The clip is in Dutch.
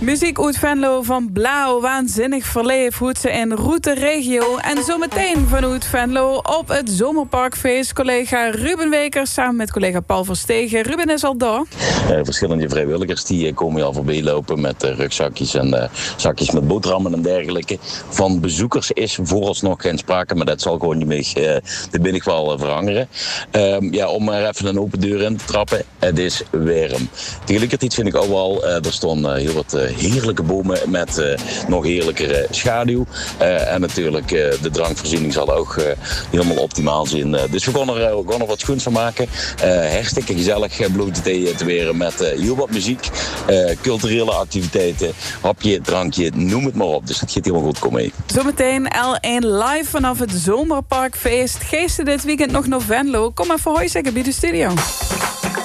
Muziek uit Venlo van Blauw, waanzinnig verleef, hoe ze in route regio. En zometeen vanuit Venlo op het Zomerparkfeest. Collega Ruben Wekers samen met collega Paul Verstegen. Ruben is al daar. Verschillende vrijwilligers die komen al voorbij lopen met rugzakjes en zakjes met boterhammen en dergelijke. Van bezoekers is vooralsnog geen sprake, maar dat zal gewoon niet meer de binnen wel veranderen. Om maar even een open deur in te trappen, het is warm. Tegelijkertijd vind ik ook wel, er stonden heel wat heerlijke bomen met nog heerlijkere schaduw. En natuurlijk de drankvoorziening zal ook helemaal optimaal zijn. Dus we gaan er wat schoens van maken. Hartstikke gezellig blote thee te weren met heel wat muziek, culturele activiteiten, hapje, drankje, noem het maar op. Dus dat gaat helemaal goed komen. Zometeen L1 live vanaf het Zomerparkfeest. Geesten dit weekend nog naar Venlo. Kom even hoi zeggen bij de studio.